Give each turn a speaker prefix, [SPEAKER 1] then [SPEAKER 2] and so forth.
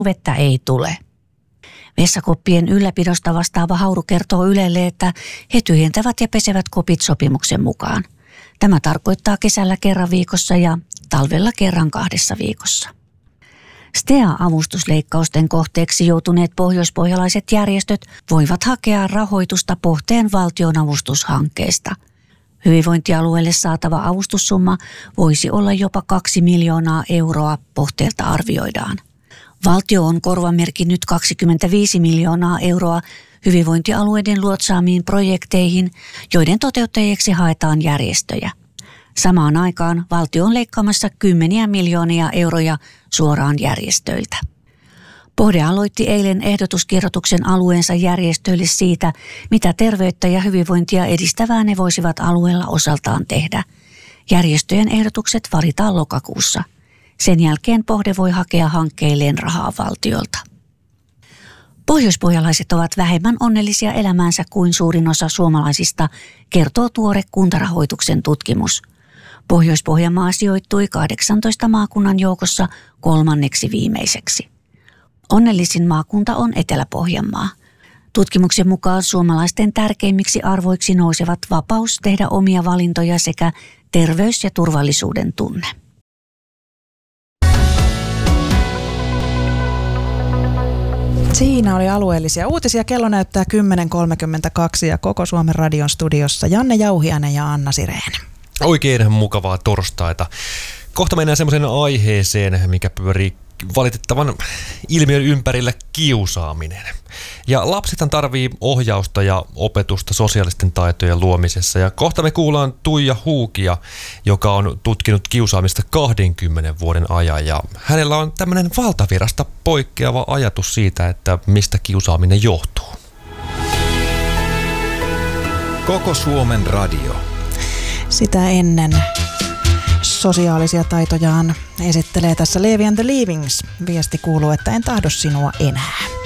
[SPEAKER 1] vettä ei tule. Vessakoppien ylläpidosta vastaava Hauru kertoo Ylelle, että he tyhjentävät ja pesevät kopit sopimuksen mukaan. Tämä tarkoittaa kesällä kerran viikossa ja talvella kerran 2 viikossa. STEA-avustusleikkausten kohteeksi joutuneet pohjoispohjalaiset järjestöt voivat hakea rahoitusta Pohteen valtionavustushankkeesta. Hyvinvointialueelle saatava avustussumma voisi olla jopa 2 miljoonaa euroa, Pohteelta arvioidaan. Valtio on korvamerkinnyt 25 miljoonaa euroa hyvinvointialueiden luotsaamiin projekteihin, joiden toteuttajiksi haetaan järjestöjä. Samaan aikaan valtio on leikkaamassa 10 miljoonia euroja suoraan järjestöiltä. Pohde aloitti eilen ehdotuskirjoituksen alueensa järjestöille siitä, mitä terveyttä ja hyvinvointia edistävää ne voisivat alueella osaltaan tehdä. Järjestöjen ehdotukset valitaan lokakuussa. Sen jälkeen Pohde voi hakea hankkeilleen rahaa valtiolta. Pohjoispohjalaiset ovat vähemmän onnellisia elämäänsä kuin suurin osa suomalaisista, kertoo tuore Kuntarahoituksen tutkimus. Pohjois-Pohjanmaa sijoittui 18 maakunnan joukossa 3. viimeiseksi. Onnellisin maakunta on Etelä-Pohjanmaa. Tutkimuksen mukaan suomalaisten tärkeimmiksi arvoiksi nousevat vapaus tehdä omia valintoja sekä terveys- ja turvallisuuden tunne.
[SPEAKER 2] Siinä oli alueellisia uutisia. Kello näyttää 10.32 ja koko Suomen radion studiossa Janne Jauhiainen ja Anna Sireen.
[SPEAKER 3] Oikein mukavaa torstaita. Kohta mennään semmoiseen aiheeseen, mikä pyörii valitettavan ilmiön ympärillä, kiusaaminen. Ja lapsethan tarvii ohjausta ja opetusta sosiaalisten taitojen luomisessa. Ja kohta me kuullaan Tuija Huukia, joka on tutkinut kiusaamista 20 vuoden ajan. Ja hänellä on tämmöinen valtavirasta poikkeava ajatus siitä, että mistä kiusaaminen johtuu.
[SPEAKER 4] Koko Suomen radio.
[SPEAKER 2] Sitä ennen sosiaalisia taitojaan esittelee tässä Levi and the Leavings. Viesti kuuluu, että en tahdo sinua enää.